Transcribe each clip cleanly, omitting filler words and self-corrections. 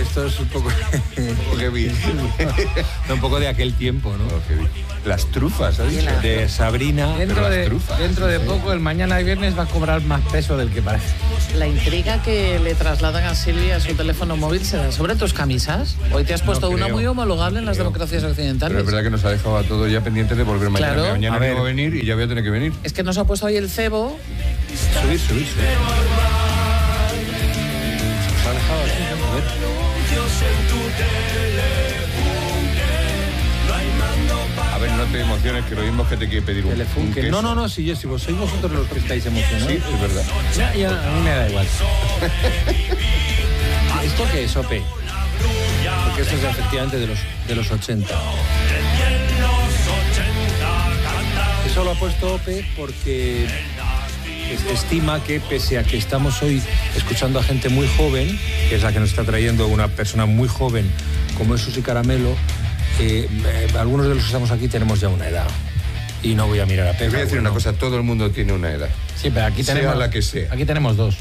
esto es un poco heavy. Un poco de aquel tiempo, ¿no? Las trufas, ¿sabes? De Sabrina. Dentro de poco, el mañana y viernes va a cobrar más peso del que parece. La intriga que le trasladan a Silvia a su teléfono móvil será sobre tus camisas. Hoy te has puesto una muy homologable en las democracias occidentales. Pero es verdad que nos ha dejado a todos ya pendientes de volver mañana. Claro. Mañana no va a venir y ya voy a tener que venir. Es que nos ha puesto ahí el cebo. Subir. Nos ha dejado así, a ver. A ver, no te emociones, que lo mismo que te quiere pedir un queso. No, si vos sois vosotros los que estáis emocionados. Sí, es verdad. Ya, a mí me da igual. ¿Esto qué es, Ope? Porque esto es efectivamente de los 80. Eso lo ha puesto Ope porque estima que, pese a que estamos hoy escuchando a gente muy joven, que es la que nos está trayendo una persona muy joven, como es Susi Caramelo, algunos de los que estamos aquí tenemos ya una edad. Y no voy a mirar a Pepe. Te voy a decir una cosa, todo el mundo tiene una edad. Sí, pero aquí tenemos... Sea la que sea. Aquí tenemos dos.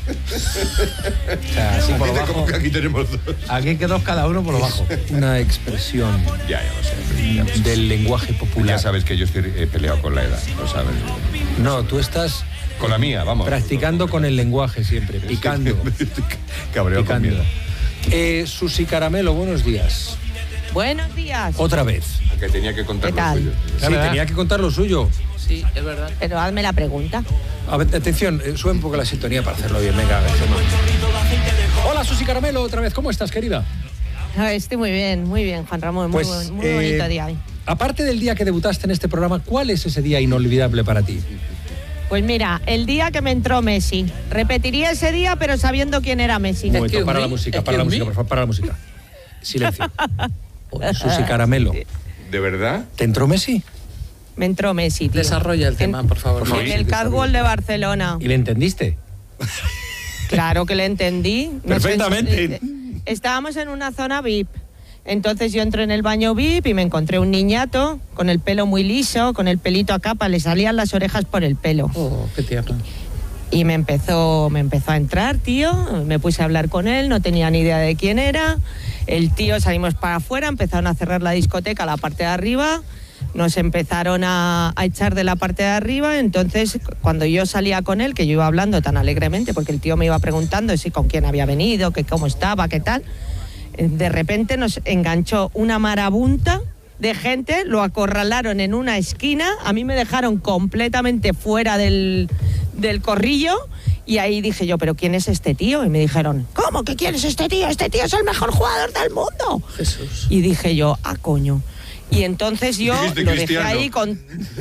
O sea, así por lo bajo. Como que aquí tenemos dos. Aquí que dos cada uno por lo bajo. Una expresión Ya lo sé. del lenguaje popular. Ya sabes que yo estoy peleado con la edad, lo sabes. No, tú estás... Con la mía, vamos. Practicando con el lenguaje siempre, picando. Cabreo picando. Conmigo. Susi Caramelo, buenos días. Buenos días. Otra vez. Que tenía que contar ¿Qué tal? lo suyo. Sí, tenía que contar lo suyo. Sí, es verdad. Pero hazme la pregunta. A ver, atención, sube un poco la sintonía para hacerlo bien. Venga, a ver, hola, Susi Caramelo, otra vez. ¿Cómo estás, querida? Estoy muy bien, Juan Ramón. Pues, muy bonito día hoy. Aparte del día que debutaste en este programa, ¿cuál es ese día inolvidable para ti? Pues mira, el día que me entró Messi. Repetiría ese día, pero sabiendo quién era Messi. Un momento, para la música, por favor, para la música. Silencio. Susi Caramelo. ¿De verdad? ¿Te entró Messi? Me entró Messi, tío. Desarrolla el tema, por favor. En el Catwalk de Barcelona. ¿Y le entendiste? Claro que le entendí. Perfectamente. Estábamos en una zona VIP. Entonces yo entré en el baño VIP y me encontré un niñato con el pelo muy liso, con el pelito a capa, le salían las orejas por el pelo. Oh, qué tierno. Y me empezó a entrar, tío, me puse a hablar con él, no tenía ni idea de quién era. El tío, salimos para afuera, empezaron a cerrar la discoteca, la parte de arriba, nos empezaron a echar de la parte de arriba. Entonces, cuando yo salía con él, que yo iba hablando tan alegremente, porque el tío me iba preguntando si con quién había venido, que cómo estaba, qué tal, de repente nos enganchó una marabunta de gente, lo acorralaron en una esquina, a mí me dejaron completamente fuera del corrillo. Y ahí dije yo, ¿pero quién es este tío? Y me dijeron, ¿cómo que quién es este tío? Este tío es el mejor jugador del mundo. Jesús. Y dije yo, coño. Y entonces yo lo dejé ahí con...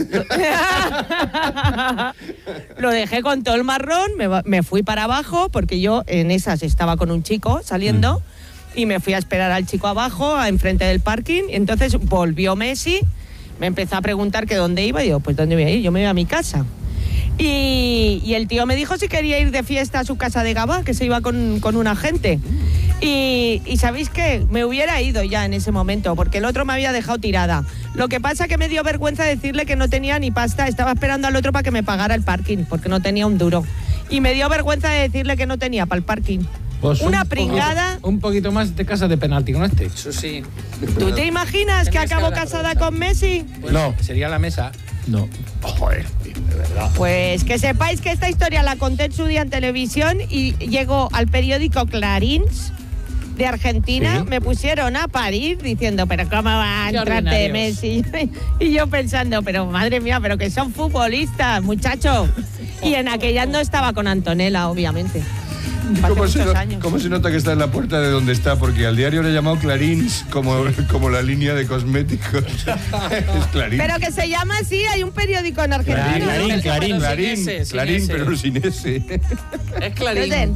Lo dejé con todo el marrón, me fui para abajo, porque yo en esas estaba con un chico saliendo, y me fui a esperar al chico abajo, enfrente del parking, y entonces volvió Messi, me empezó a preguntar que dónde iba, y digo, pues ¿dónde voy a ir? Yo me voy a mi casa. Y el tío me dijo si quería ir de fiesta a su casa de Gabá, que se iba con una gente. Y ¿sabéis qué? Me hubiera ido ya en ese momento, porque el otro me había dejado tirada. Lo que pasa que me dio vergüenza decirle que no tenía ni pasta. Estaba esperando al otro para que me pagara el parking, porque no tenía un duro. Y me dio vergüenza de decirle que no tenía para el parking. Pues una pringada. Un poquito más de casa de penalti con este. Eso sí. ¿Tú te imaginas que acabo casada con Messi? Pues no, sería la mesa. No. Joder, de verdad. Pues que sepáis que esta historia la conté en su día en televisión y llegó al periódico Clarín de Argentina. Sí. Me pusieron a parir diciendo, pero ¿cómo va a entrarte Messi? Y yo pensando, pero madre mía, pero que son futbolistas, muchachos. Y en aquella no estaba con Antonella, obviamente. ¿Cómo se nota que está en la puerta de donde está? Porque al diario le he llamado Clarín como la línea de cosméticos. Es Clarín. Pero que se llama así, hay un periódico en Argentina. Clarín, pero sin ese. Es Clarín.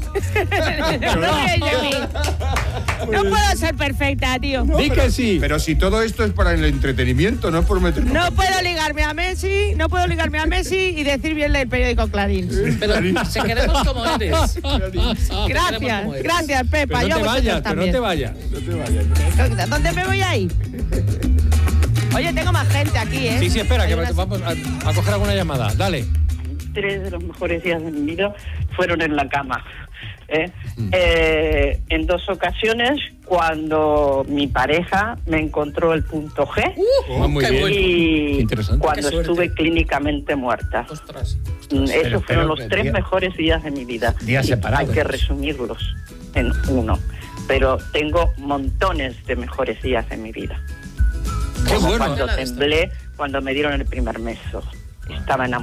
No puedo ser perfecta, tío. Di que sí. Pero si todo esto es para el entretenimiento, no es por meternos. No puedo ligarme a Messi y decir bien el periódico Clarín. Pero si queremos como eres. Gracias, Pepa. Pero no te vayas, pero no te vayas. ¿Dónde me voy a ir? Oye, tengo más gente aquí, ¿eh? Sí, espera, que vamos a coger alguna llamada. Dale. 3 de los mejores días de mi vida fueron en la cama. En 2 ocasiones cuando mi pareja me encontró el punto G muy bien. y interesante. cuando estuve clínicamente muerta. Ostras. Esos fueron los 3 mejores días de mi vida. Días separados. Hay que resumirlos en uno. Pero tengo montones de mejores días en mi vida. Qué Como bueno. cuando temblé, cuando me dieron el primer beso. Estaba enamorada.